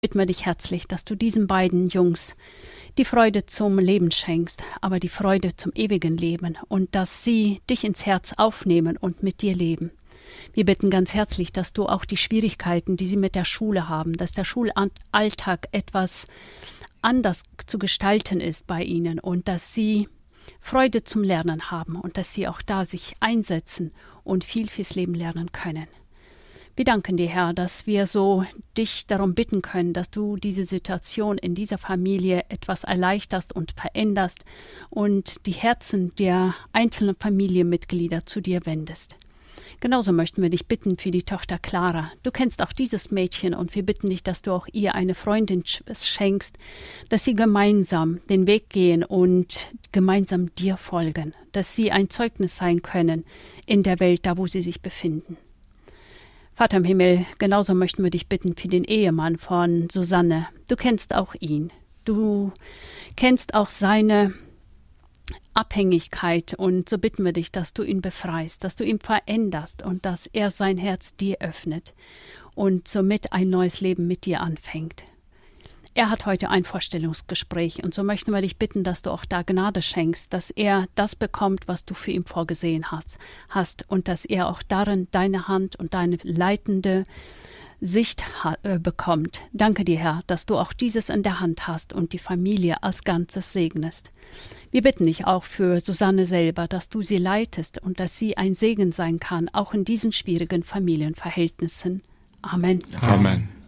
Bitten wir dich herzlich, dass du diesen beiden Jungs die Freude zum Leben schenkst, aber die Freude zum ewigen Leben und dass sie dich ins Herz aufnehmen und mit dir leben. Wir bitten ganz herzlich, dass du auch die Schwierigkeiten, die sie mit der Schule haben, dass der Schulalltag etwas anders zu gestalten ist bei ihnen und dass sie Freude zum Lernen haben und dass sie auch da sich einsetzen und viel fürs Leben lernen können. Wir danken dir, Herr, dass wir so dich darum bitten können, dass du diese Situation in dieser Familie etwas erleichterst und veränderst und die Herzen der einzelnen Familienmitglieder zu dir wendest. Genauso möchten wir dich bitten für die Tochter Clara. Du kennst auch dieses Mädchen und wir bitten dich, dass du auch ihr eine Freundin schenkst, dass sie gemeinsam den Weg gehen und gemeinsam dir folgen, dass sie ein Zeugnis sein können in der Welt, da wo sie sich befinden. Vater im Himmel, genauso möchten wir dich bitten für den Ehemann von Susanne. Du kennst auch ihn. Du kennst auch seine Abhängigkeit und so bitten wir dich, dass du ihn befreist, dass du ihn veränderst und dass er sein Herz dir öffnet und somit ein neues Leben mit dir anfängt. Er hat heute ein Vorstellungsgespräch und so möchten wir dich bitten, dass du auch da Gnade schenkst, dass er das bekommt, was du für ihn vorgesehen hast und dass er auch darin deine Hand und deine leitende Sicht bekommt. Danke dir, Herr, dass du auch dieses in der Hand hast und die Familie als Ganzes segnest. Wir bitten dich auch für Susanne selber, dass du sie leitest und dass sie ein Segen sein kann, auch in diesen schwierigen Familienverhältnissen. Amen. Amen.